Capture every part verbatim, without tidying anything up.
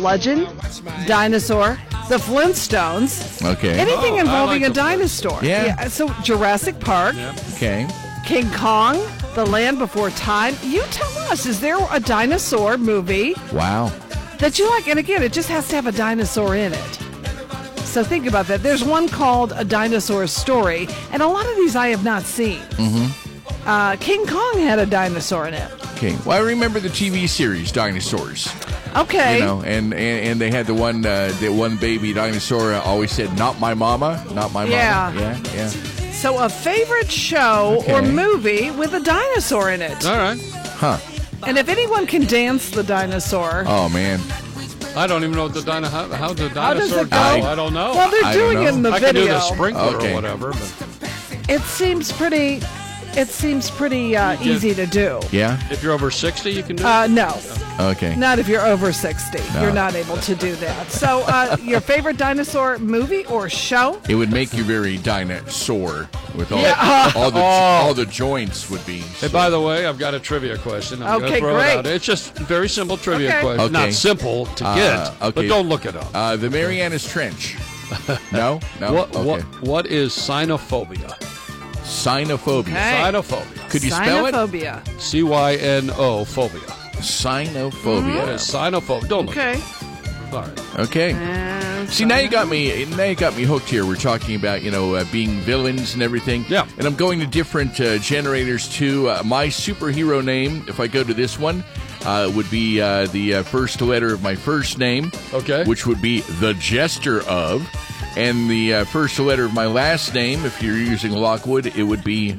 bludgeon, dinosaur, the Flintstones. Okay. Anything Oh, I involving like a the dinosaur. Yeah. So Jurassic Park, Okay. King Kong, The Land Before Time. You tell us, is there a dinosaur movie Wow. that you like? And again, it just has to have a dinosaur in it. So think about that. There's one called A Dinosaur Story, and a lot of these I have not seen. Mm-hmm. Uh, King Kong had a dinosaur in it. Okay. Well, I remember the T V series Dinosaurs. Okay. You know, and, and, and they had the one uh, the one baby dinosaur uh, always said, "Not my mama, not my mama." Yeah. Yeah. Yeah. So a favorite show Okay. or movie with a dinosaur in it. All right. Huh. And if anyone can dance the dinosaur, Oh man. I don't even know what the dino how, how the how does dinosaur it go? go. I don't know. Well, they're I don't doing it in know. the I can do video. the sprinkler Okay. or whatever. But It seems pretty. It seems pretty uh, You easy to do. Yeah. if you're over sixty, you can do Uh, it. no, Okay. not if you're over sixty. No. You're not able to do that. So, uh, your favorite dinosaur movie or show? It would make you very dinosaur with all Yeah. all the Oh. all the joints would be. Hey, by the way, I've got a trivia question. I'm Okay, gonna throw great. It out. It's just a very simple trivia Okay. question. Okay. Not simple to Uh, get, okay. but don't look it up. Uh, the Marianas Trench. No. No. what okay. what what is cynophobia? Cynophobia. Okay. Cynophobia. Could you spell it? Cynophobia. C Y N O phobia. Cynophobia. What is cynophobia? Don't look. Okay. It up. All right. Okay. And See, now you got me. Now you got me hooked here. We're talking about you know uh, being villains and everything. Yeah. And I'm going to different uh, generators too. Uh, my superhero name, if I go to this one, uh, would be uh, the uh, first letter of my first name. Okay. Which would be the Jester of, and the uh, first letter of my last name, if you're using Lockwood, it would be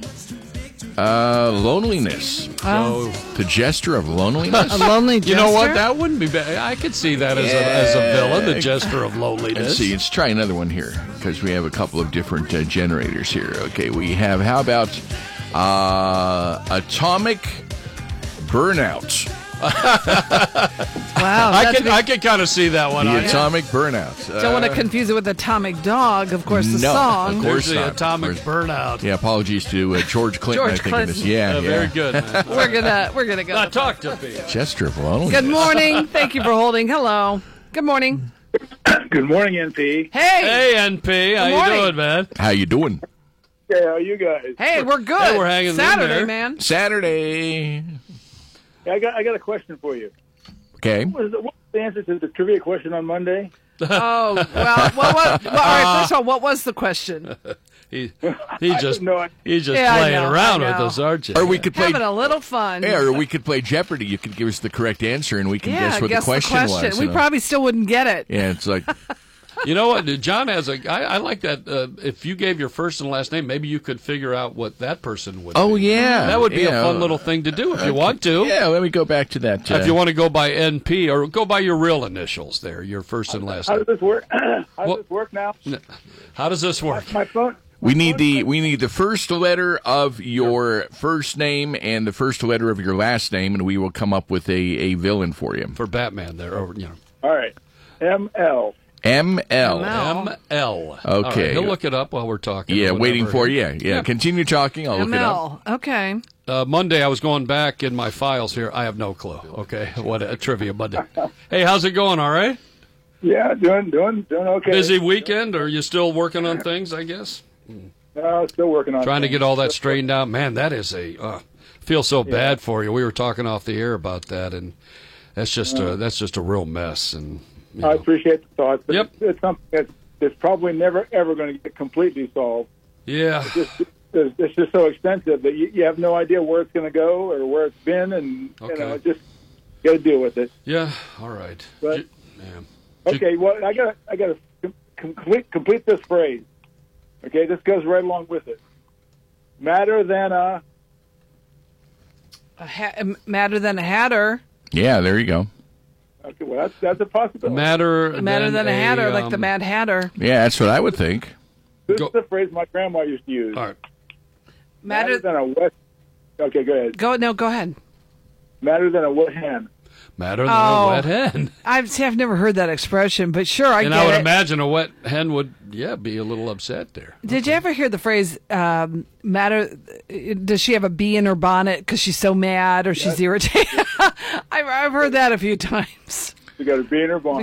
uh, loneliness. Oh. The Jester of loneliness. A lonely jester. You know what? That wouldn't be bad. I could see that as a as a villain, the jester of loneliness. Let's see. Let's try another one here because we have a couple of different uh, generators here. Okay, we have how about uh, atomic burnout? Wow. I that's can a- I can kind of see that one. The I atomic burnout. Uh, Don't want to confuse it with Atomic Dog, of course, the No, song. of course. There's the not, of atomic course. burnout. Yeah, apologies to uh, George Clinton. George I think it is. Clinton. Yeah, Uh, yeah. Very good. Man. We're gonna we're gonna go. Now to- talk to me. Jester of loneliness. Good morning. Thank you for holding. Hello. Good morning. Good morning, N P. Hey. Hey, N P, how Good you morning. doing, man? How you doing? Hey, how are you guys? Hey, we're good. Hey, we're hanging in Saturday, there. man. Saturday. Yeah, I got I got a question for you. Okay. What was the, what was the answer to the trivia question on Monday? Oh, well, what, what, well, all right, first of all, what was the question? He he just No, I- he's just Yeah, I playing know, around I with know. us, aren't you? Or we could play. Having a little fun. Yeah, or we could play Jeopardy. You could give us the correct answer, and we can Yeah, guess what guess the question, was. We you know. probably still wouldn't get it. Yeah, it's like You know what? John has a. I, I like that. Uh, if you gave your first and last name, maybe you could figure out what that person would. oh be. yeah, That would be yeah. a fun little thing to do if you want to. Yeah, let me go back to that. Uh, If you want to go by N P or go by your real initials there, your first and last How name. does this work? How does Well- this work now? How does this work? My phone. we need the we need the first letter of your first name and the first letter of your last name, and we will come up with a, a villain for you. For Batman there, over you know. All right. M L. M L. M L. M L. Okay. All right, he'll look it up while we're talking. Yeah, or waiting whatever for here. you. Yeah, continue talking. I'll look it up. M L. Okay. Uh, Monday, I was going back in my files here. I have no clue. Okay, what a trivia Monday. Hey, how's it going? All right. Yeah, doing doing doing okay. Busy weekend, or are you still working on things? I guess No, still working on. trying to things. get all that straightened out. Man, that is a uh, feel so bad for you. We were talking off the air about that, and that's just a, that's just a real mess. And you I know. appreciate the thoughts. But Yep. it's, it's something that's, that's probably never ever going to get completely solved. yeah, Just it's, it's just so extensive that you, you have no idea where it's going to go or where it's been, and Okay. you know, just got to deal with it. yeah. All right. But- J- yeah. Okay, well, I got I got to com- complete complete this phrase. Okay, this goes right along with it. Matter than a. A ha- matter than a hatter. Yeah, there you go. Okay, well, that's that's a possibility. Matter Matter than, a hatter, like the um, Mad Hatter. Yeah, that's what I would think. This Go- is the phrase my grandma used to use. All right. Matter. than a wet. Okay, go ahead. Go no. Go ahead. Matter than a wet hen. Matter than Oh. a wet hen. I've see, I've never heard that expression, but sure, I And get I would it. imagine a wet hen would, yeah, be a little upset there. Did you ever hear the phrase um, "matter"? Does she have a bee in her bonnet because she's so mad or she's irritated? I've, I've heard that a few times. You got a bee in her bonnet.